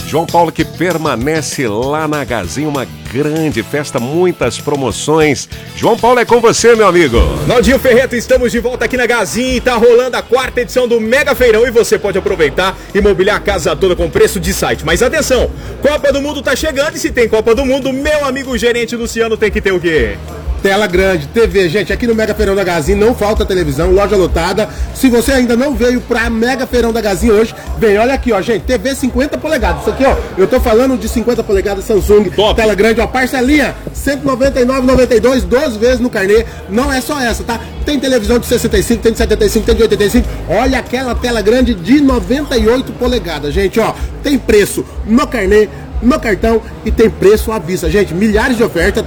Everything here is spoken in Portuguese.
João Paulo que permanece lá na Gazin, uma grande festa, muitas promoções. João Paulo, é com você, meu amigo. Naldinho Ferreto, estamos de volta aqui na Gazin e tá rolando a 4ª edição do Mega Feirão e você pode aproveitar e mobiliar a casa toda com preço de site. Mas atenção, Copa do Mundo tá chegando e se tem Copa do Mundo, meu amigo gerente Luciano tem que ter o quê? Tela grande, TV, gente, aqui no Mega Feirão da Gazin não falta televisão, loja lotada. Se você ainda não veio pra Mega Feirão da Gazin hoje, vem, olha aqui, ó, gente, TV 50 polegadas. Isso aqui, ó, eu tô falando de 50 polegadas Samsung, top. Tela grande, ó, parcelinha, R$199,92, 12 vezes no carnê. Não é só essa, tá? Tem televisão de 65, tem de 75, tem de 85. Olha aquela tela grande de 98 polegadas, gente, ó, tem preço no carnê, no cartão e tem preço à vista. Gente, milhares de ofertas,